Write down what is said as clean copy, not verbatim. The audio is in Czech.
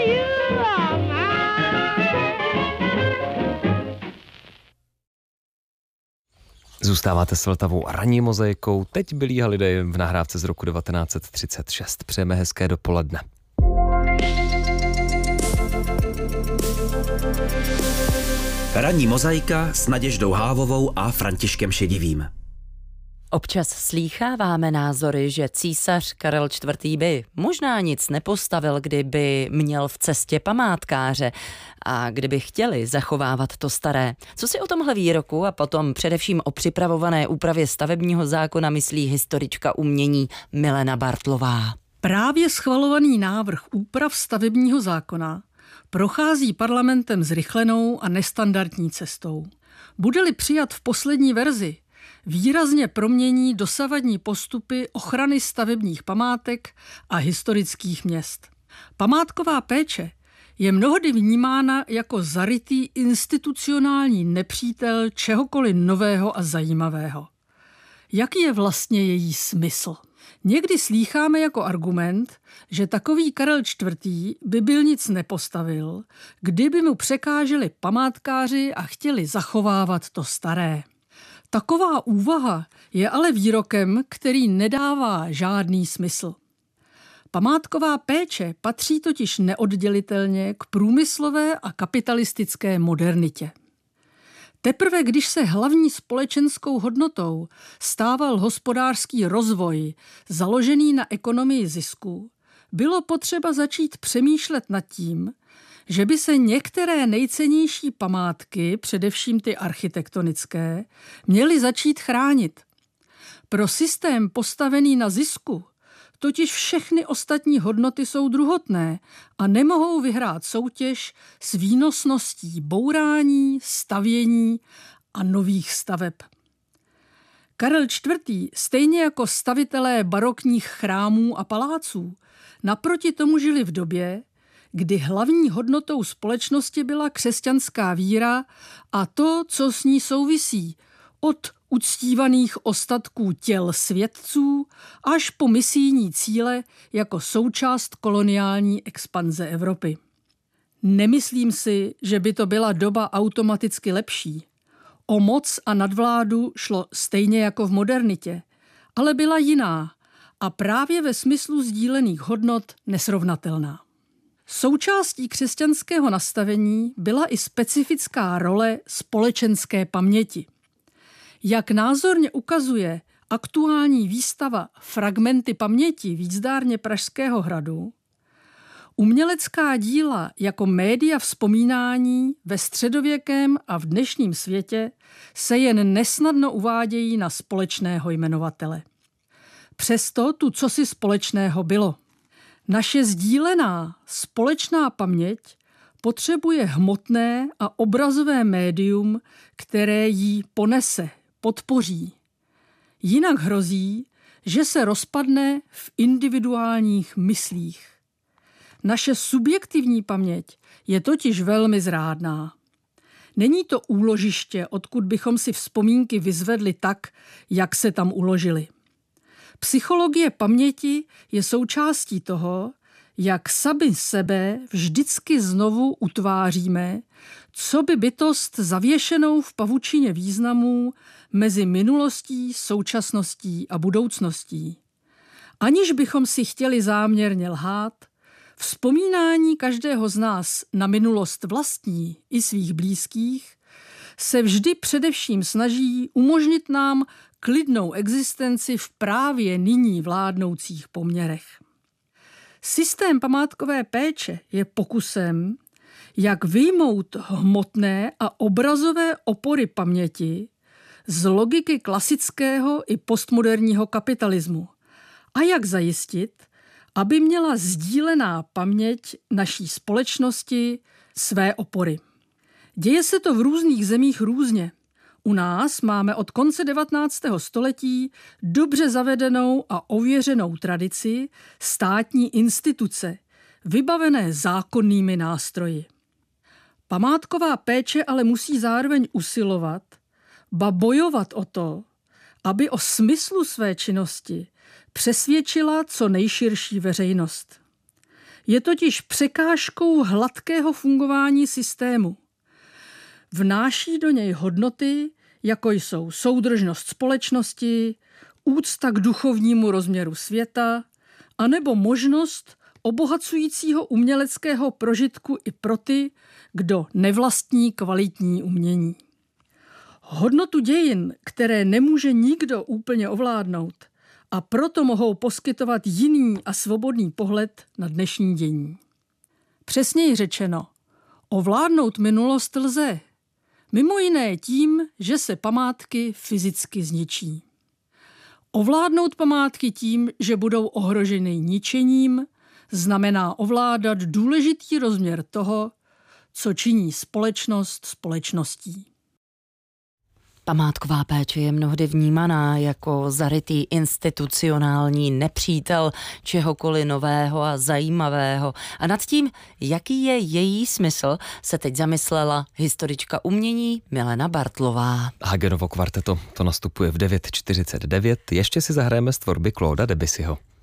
you are mine. Zůstáváte s Vltavou a ranní mozaikou. Teď Billie Holiday v nahrávce z roku 1936. Přejeme hezké dopoledne. Ranní mozaika s Naděždou Hávovou a Františkem Šedivým. Občas slýcháváme názory, že císař Karel IV. By možná nic nepostavil, kdyby měl v cestě památkáře a kdyby chtěli zachovávat to staré. Co si o tomhle výroku a potom především o připravované úpravě stavebního zákona myslí historička umění Milena Bartlová? Právě schvalovaný návrh úprav stavebního zákona prochází parlamentem zrychlenou a nestandardní cestou. Bude-li přijat v poslední verzi, výrazně promění dosavadní postupy ochrany stavebních památek a historických měst. Památková péče je mnohdy vnímána jako zarytý institucionální nepřítel čehokoliv nového a zajímavého. Jaký je vlastně její smysl? Někdy slýcháme jako argument, že takový Karel IV. By byl nic nepostavil, kdyby mu překáželi památkáři a chtěli zachovávat to staré. Taková úvaha je ale výrokem, který nedává žádný smysl. Památková péče patří totiž neoddělitelně k průmyslové a kapitalistické modernitě. Teprve když se hlavní společenskou hodnotou stával hospodářský rozvoj založený na ekonomii zisku, bylo potřeba začít přemýšlet nad tím, že by se některé nejcennější památky, především ty architektonické, měly začít chránit. Pro systém postavený na zisku totiž všechny ostatní hodnoty jsou druhotné a nemohou vyhrát soutěž s výnosností bourání, stavění a nových staveb. Karel IV. Stejně jako stavitelé barokních chrámů a paláců naproti tomu žili v době, kdy hlavní hodnotou společnosti byla křesťanská víra a to, co s ní souvisí, od uctívaných ostatků těl světců až po misijní cíle jako součást koloniální expanze Evropy. Nemyslím si, že by to byla doba automaticky lepší. O moc a nadvládu šlo stejně jako v modernitě, ale byla jiná a právě ve smyslu sdílených hodnot nesrovnatelná. Součástí křesťanského nastavení byla i specifická role společenské paměti. Jak názorně ukazuje aktuální výstava Fragmenty paměti v jízdárně Pražského hradu, umělecká díla jako média vzpomínání ve středověkém a v dnešním světě se jen nesnadno uvádějí na společného jmenovatele. Přesto tu cosi společného bylo. Naše sdílená společná paměť potřebuje hmotné a obrazové médium, které ji ponese, podpoří. Jinak hrozí, že se rozpadne v individuálních myslích. Naše subjektivní paměť je totiž velmi zrádná. Není to úložiště, odkud bychom si vzpomínky vyzvedli tak, jak se tam uložily. Psychologie paměti je součástí toho, jak sami sebe vždycky znovu utváříme, co by bytost zavěšenou v pavučině významů mezi minulostí, současností a budoucností. Aniž bychom si chtěli záměrně lhát, vzpomínání každého z nás na minulost vlastní i svých blízkých se vždy především snaží umožnit nám klidnou existenci v právě nyní vládnoucích poměrech. Systém památkové péče je pokusem, jak vyjmout hmotné a obrazové opory paměti z logiky klasického i postmoderního kapitalismu a jak zajistit, aby měla sdílená paměť naší společnosti své opory. Děje se to v různých zemích různě. U nás máme od konce 19. století dobře zavedenou a ověřenou tradici státní instituce, vybavené zákonnými nástroji. Památková péče ale musí zároveň usilovat, ba bojovat o to, aby o smyslu své činnosti přesvědčila co nejširší veřejnost. Je totiž překážkou hladkého fungování systému. Vnáší do něj hodnoty, jako jsou soudržnost společnosti, úcta k duchovnímu rozměru světa, anebo možnost obohacujícího uměleckého prožitku i pro ty, kdo nevlastní kvalitní umění. Hodnotu dějin, které nemůže nikdo úplně ovládnout, a proto mohou poskytovat jiný a svobodný pohled na dnešní dění. Přesněji řečeno, ovládnout minulost lze, mimo jiné tím, že se památky fyzicky zničí. Ovládnout památky tím, že budou ohroženy ničením, znamená ovládat důležitý rozměr toho, co činí společnost společností. Památková péče je mnohdy vnímaná jako zarytý institucionální nepřítel čehokoliv nového a zajímavého. A nad tím, jaký je její smysl, se teď zamyslela historička umění Milena Bartlová. Hagenovo kvarteto to nastupuje v 9:49. Ještě si zahrajeme z tvorby Clauda Debussyho.